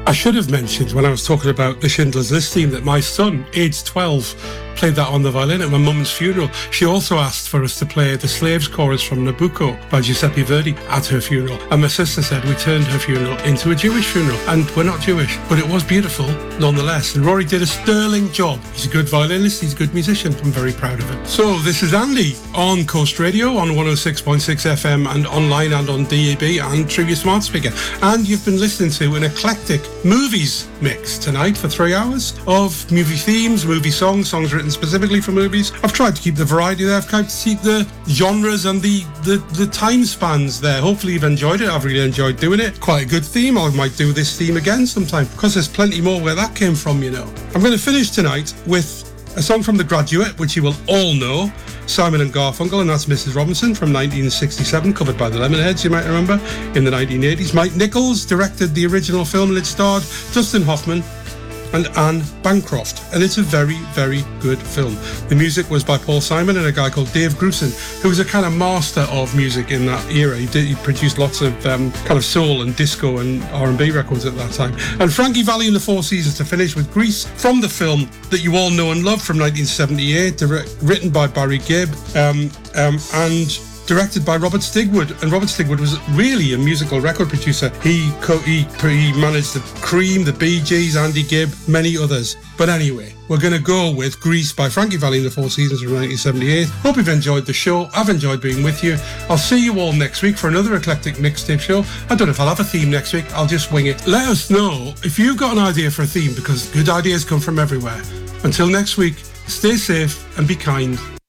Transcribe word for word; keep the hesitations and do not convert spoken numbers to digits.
I should have mentioned when I was talking about the Schindler's List theme that my son, aged twelve, played that on the violin at my mum's funeral. She also asked for us to play the Slaves chorus from Nabucco by Giuseppe Verdi at her funeral. And my sister said we turned her funeral into a Jewish funeral. And we're not Jewish, but it was beautiful nonetheless. And Rory did a sterling job. He's a good violinist, he's a good musician. I'm very proud of him. So this is Andy on Coast Radio on one oh six point six F M and online and on D A B and through your smart speaker. And you've been listening to an eclectic movies mix tonight for three hours of movie themes, movie songs, songs written specifically for movies. I've tried to keep the variety there. I've tried to keep the genres and the, the, the time spans there. Hopefully you've enjoyed it. I've really enjoyed doing it. Quite a good theme. I might do this theme again sometime because there's plenty more where that came from, you know. I'm going to finish tonight with a song from The Graduate, which you will all know, Simon and Garfunkel, and that's Missus Robinson from nineteen sixty-seven, covered by the Lemonheads, you might remember, in the nineteen eighties. Mike Nichols directed the original film and it starred Dustin Hoffman and Anne Bancroft, and it's a very, very good film. The music was by Paul Simon and a guy called Dave Grusin, who was a kind of master of music in that era. He, did, he produced lots of um, kind of soul and disco and R and B records at that time. And Frankie Valli and the Four Seasons to finish with Grease from the film that you all know and love from nineteen seventy-eight, direct, written by Barry Gibb um, um, and directed by Robert Stigwood. And Robert Stigwood was really a musical record producer. He, co- he, he managed the Cream, the Bee Gees, Andy Gibb, many others. But anyway, we're going to go with Grease by Frankie Valli and the Four Seasons from nineteen seventy-eight. Hope you've enjoyed the show. I've enjoyed being with you. I'll see you all next week for another eclectic mixtape show. I don't know if I'll have a theme next week. I'll just wing it. Let us know if you've got an idea for a theme, because good ideas come from everywhere. Until next week, stay safe and be kind.